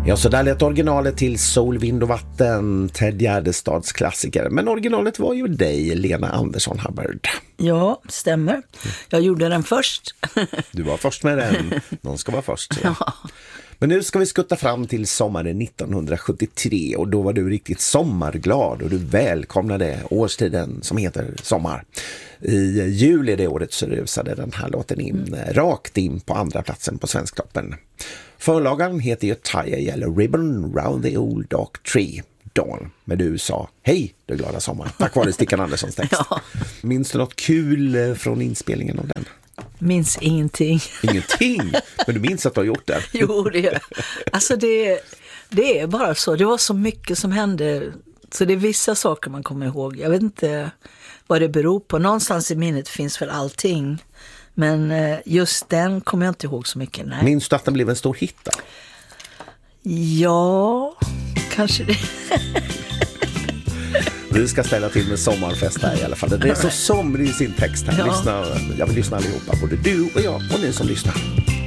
Ja, så där lät originalet till Sol, vind och vatten, Ted Gärdestads klassiker. Men originalet var ju dig, Lena Andersson Hubbard. Ja, stämmer. Jag gjorde den först. Du var först med den. Någon ska vara först. Ja. Men nu ska vi skutta fram till sommaren 1973 och då var du riktigt sommarglad och du välkomnade årstiden som heter sommar. I juli det året så rusade den här låten in, rakt in på andra platsen på Svensktoppen. Förlagan heter ju Tie a Yellow Ribbon Round the Old Dark Tree, Dawn. Men du sa, hej du glada sommar, tack vare Stickan Anderssons text. Ja. Minns du något kul från inspelningen av den? Minns ingenting. Ingenting? Men du minns att du har gjort det? Jo, det är. Alltså det är bara så. Det var så mycket som hände. Så det är vissa saker man kommer ihåg. Jag vet inte vad det beror på. Någonstans i minnet finns väl allting. Men just den kommer jag inte ihåg så mycket. Nej. Minns du att den blev en stor hit då? Ja, kanske det. Vi ska ställa till med sommarfest här i alla fall. Det är så somrig i sin text här. Ja. Jag vill lyssna allihopa, både du och jag och ni som lyssnar.